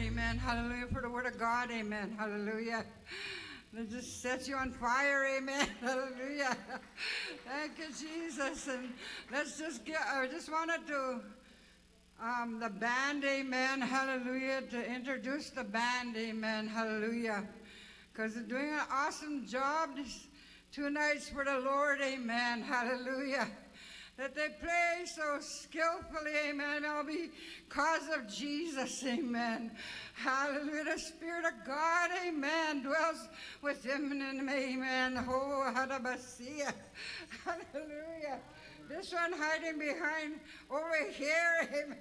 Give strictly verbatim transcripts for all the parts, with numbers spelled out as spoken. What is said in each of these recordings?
amen. Hallelujah, for the word of God, amen. Hallelujah. It just sets you on fire, amen. Hallelujah. Thank you, Jesus. And let's just get, I just wanted to, um, the band, amen. Hallelujah, to introduce the band, amen. Hallelujah. Because they're doing an awesome job these two nights for the Lord, amen. Hallelujah. That they play so skillfully, amen, all because of Jesus, amen. Hallelujah. The Spirit of God, amen, dwells within them, amen. Oh, hadabasia. Hallelujah. This one hiding behind over here, amen.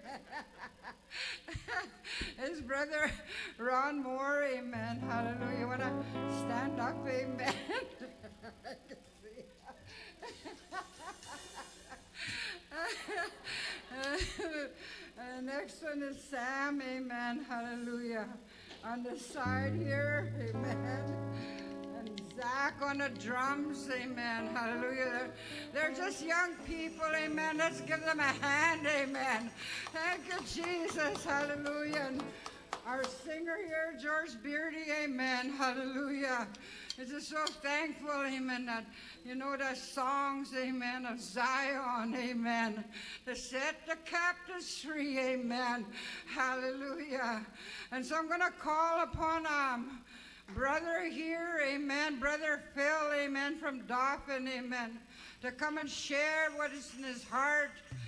His brother Ron Moore, amen. Hallelujah. You want to stand up, amen. I can see. uh, next one is Sam, amen, hallelujah. On the side here, amen. And Zach on the drums, amen, hallelujah. They're, they're just young people, amen. Let's give them a hand, amen. Thank you, Jesus, hallelujah. And our singer here, George Beardy, amen, hallelujah. We're just so thankful, amen, that you know the songs, amen, of Zion, amen, to set the captives free, amen, hallelujah. And so I'm going to call upon um, brother here, amen, brother Phil, amen, from Dauphin, amen, to come and share what is in his heart,